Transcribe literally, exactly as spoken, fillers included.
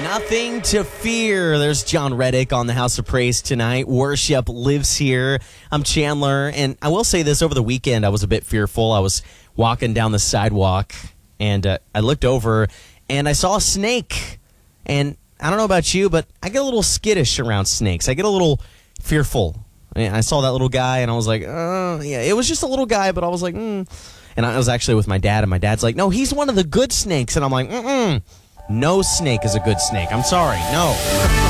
Nothing to fear. There's John Reddick on the House of Praise tonight. Worship lives here. I'm Chandler, and I will say this, over the weekend I was a bit fearful. I was walking down the sidewalk, and uh, I looked over, and I saw a snake. And I don't know about you, but I get a little skittish around snakes. I get a little fearful. And I saw that little guy, and I was like, oh, yeah, it was just a little guy, but I was like, hmm. And I was actually with my dad, and my dad's like, no, he's one of the good snakes. And I'm like, mm-mm. No snake is a good snake. I'm sorry. No.